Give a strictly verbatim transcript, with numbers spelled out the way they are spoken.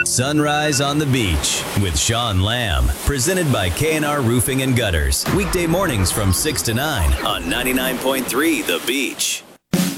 Sunrise on the Beach with Sean Lamb, presented by K and R Roofing and Gutters. Weekday mornings from six to nine on ninety-nine point three The Beach.